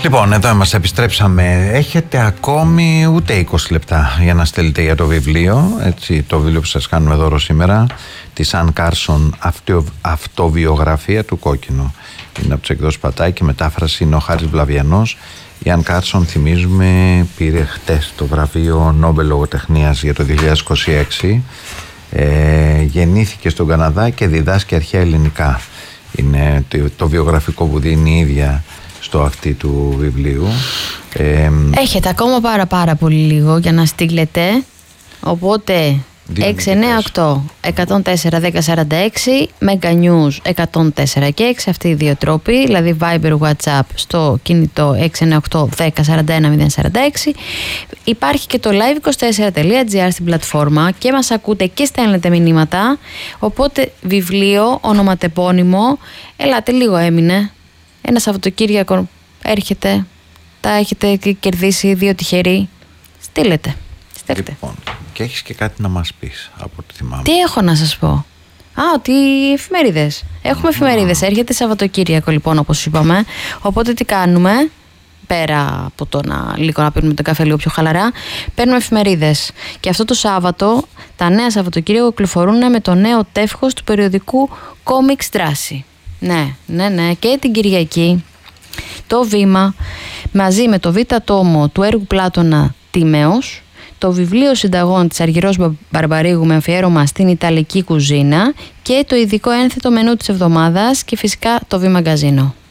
Λοιπόν, εδώ μας επιστρέψαμε. Έχετε ακόμη ούτε 20 λεπτά για να στέλνετε για το βιβλίο. Έτσι, το βιβλίο που σας κάνουμε δώρο σήμερα, της Αν Κάρσον, αυτοβιογραφία του κόκκινου. Είναι από τις εκδόσεις Πατάκη, μετάφραση είναι ο Χάρης Βλαβιανός. Η Αν Κάρσον, θυμίζουμε, πήρε χτες το βραβείο Νόμπελ Λογοτεχνίας για το 2026. Γεννήθηκε στον Καναδά και διδάσκει αρχαία ελληνικά. Είναι το βιογραφικό που δίνει η ίδια στο αυτή του βιβλίου. Έχετε ακόμα πάρα πολύ λίγο για να στείλετε. Οπότε 698 104 1046, Mega News 104 και 6, αυτοί οι δύο τρόποι, δηλαδή Viber, WhatsApp στο κινητό 698 10 41 046. Υπάρχει και το live24.gr στην πλατφόρμα και μας ακούτε και στέλνετε μηνύματα. Οπότε βιβλίο, ονοματεπώνυμο, ελάτε, λίγο έμεινε. Ένα Σαββατοκύριακο έρχεται, τα έχετε κερδίσει 2 τυχεροί. Στείλετε. Λοιπόν, και έχεις και κάτι να μας πεις από ό,τι θυμάμαι. Τι έχω να σας πω? Ότι εφημερίδες. Έχουμε εφημερίδες. Έρχεται Σαββατοκύριακο λοιπόν, όπως είπαμε. Οπότε τι κάνουμε? Πέρα από το να πίνουμε τον καφέ λίγο πιο χαλαρά, παίρνουμε εφημερίδες. Και αυτό το Σάββατο, τα νέα Σαββατοκύριακο κυκλοφορούν με το νέο τεύχος του περιοδικού Comics Δράση. Ναι. Και την Κυριακή το Βήμα, μαζί με το Β' τόμο του έργου Πλάτωνα Τίμεος, το βιβλίο συνταγών της Αργυρός Μπαρμπαρίγου με αφιέρωμα στην Ιταλική κουζίνα και το ειδικό ένθετο μενού της εβδομάδας και φυσικά το Βήμα Μαγκαζίνο.